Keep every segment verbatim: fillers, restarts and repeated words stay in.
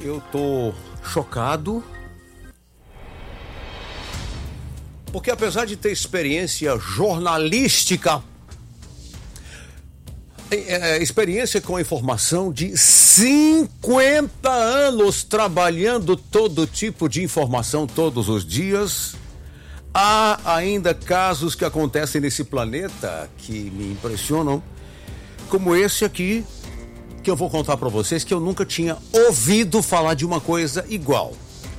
Eu tô chocado, porque apesar de ter experiência jornalística, é, é, experiência com a informação de cinquenta anos trabalhando todo tipo de informação todos os dias, há ainda casos que acontecem nesse planeta que me impressionam, como esse aqui, que eu vou contar para vocês, que eu nunca tinha ouvido falar de uma coisa igual.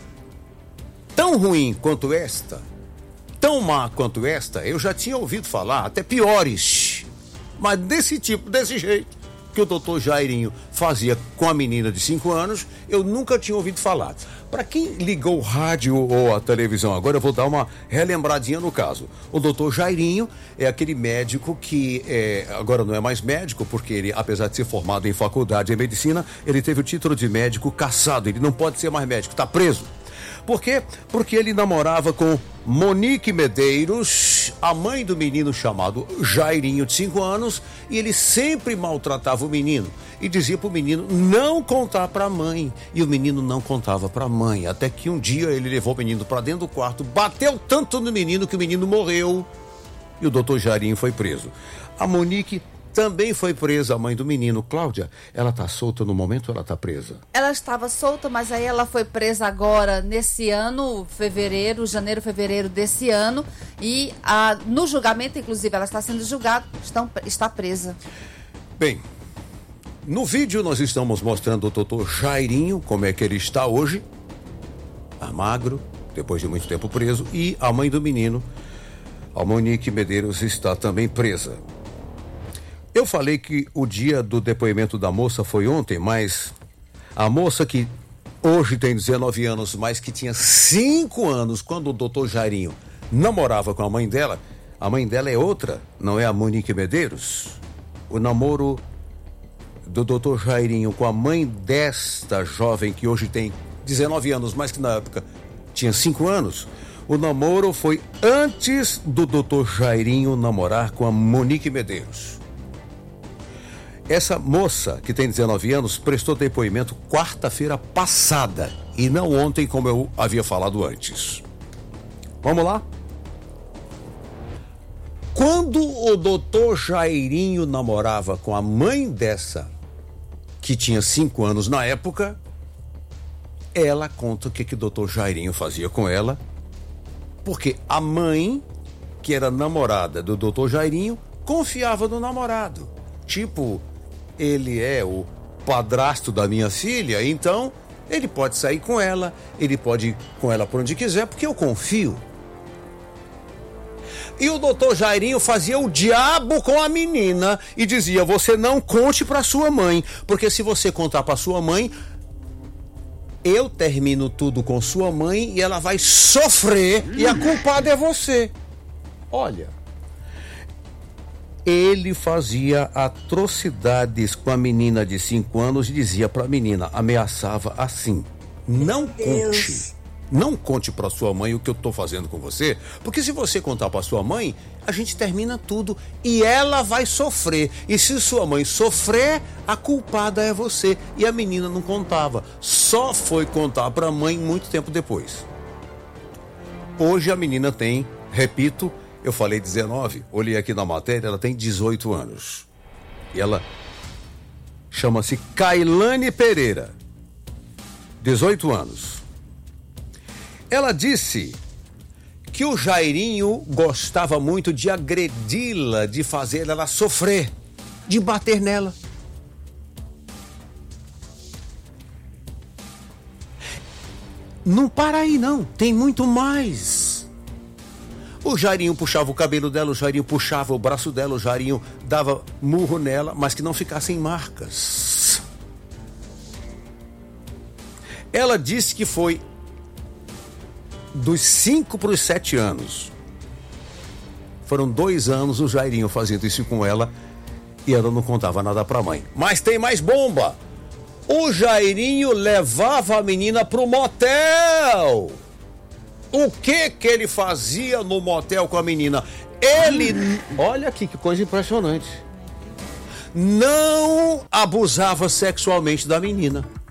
Tão ruim quanto esta, tão má quanto esta, eu já tinha ouvido falar, até piores. Mas desse tipo, desse jeito, que o doutor Jairinho fazia com a menina de cinco anos, eu nunca tinha ouvido falar. Para quem ligou o rádio ou a televisão agora, eu vou dar uma relembradinha no caso. O doutor Jairinho é aquele médico que é, agora não é mais médico, porque ele, apesar de ser formado em faculdade de medicina, ele teve o título de médico cassado. Ele não pode ser mais médico, está preso. Por quê? Porque ele namorava com Monique Medeiros, a mãe do menino chamado Jairinho, de cinco anos, e ele sempre maltratava o menino e dizia pro menino não contar pra mãe, e o menino não contava pra mãe, até que um dia ele levou o menino pra dentro do quarto, bateu tanto no menino que o menino morreu e o doutor Jairinho foi preso. A Monique também foi presa, a mãe do menino. Cláudia, ela tá solta no momento ou ela tá presa? Ela estava solta, mas aí ela foi presa agora nesse ano, fevereiro, janeiro, fevereiro desse ano, e a, no julgamento, inclusive, ela está sendo julgada, estão, está presa. Bem, no vídeo nós estamos mostrando o doutor Jairinho, como é que ele está hoje, tá magro, depois de muito tempo preso, e a mãe do menino, a Monique Medeiros, está também presa. Eu falei que o dia do depoimento da moça foi ontem, mas a moça que hoje tem dezenove anos, mas que tinha cinco anos quando o doutor Jairinho namorava com a mãe dela, a mãe dela é outra, não é a Monique Medeiros. O namoro do doutor Jairinho com a mãe desta jovem que hoje tem dezenove anos, mas que na época tinha cinco anos, o namoro foi antes do doutor Jairinho namorar com a Monique Medeiros. Essa moça, que tem dezenove anos, prestou depoimento quarta-feira passada e não ontem, como eu havia falado antes. Vamos lá? Quando o doutor Jairinho namorava com a mãe dessa, que tinha cinco anos na época, ela conta o que, que o doutor Jairinho fazia com ela, porque a mãe, que era namorada do doutor Jairinho, confiava no namorado. Tipo, ele é o padrasto da minha filha, então ele pode sair com ela, ele pode ir com ela por onde quiser, porque eu confio. E o doutor Jairinho fazia o diabo com a menina e dizia: você não conte para sua mãe, porque se você contar para sua mãe, eu termino tudo com sua mãe e ela vai sofrer e a culpada é você. Olha, ele fazia atrocidades com a menina de cinco anos e dizia para a menina, ameaçava assim: não conte, não conte para sua mãe o que eu estou fazendo com você, porque se você contar para sua mãe, a gente termina tudo e ela vai sofrer. E se sua mãe sofrer, a culpada é você. E a menina não contava, só foi contar para a mãe muito tempo depois. Hoje a menina tem, repito, eu falei dezenove, olhei aqui na matéria, ela tem dezoito anos. E ela chama-se Kailane Pereira, dezoito anos. Ela disse que o Jairinho gostava muito de agredi-la, de fazer ela sofrer, de bater nela. Não para aí não, tem muito mais. O Jairinho puxava o cabelo dela, o Jairinho puxava o braço dela, o Jairinho dava murro nela, mas que não ficassem marcas. Ela disse que foi dos cinco para os sete anos. Foram dois anos o Jairinho fazendo isso com ela e ela não contava nada pra mãe. Mas tem mais bomba! O Jairinho levava a menina pro motel. O que que ele fazia no motel com a menina? Ele, olha aqui que coisa impressionante, não abusava sexualmente da menina.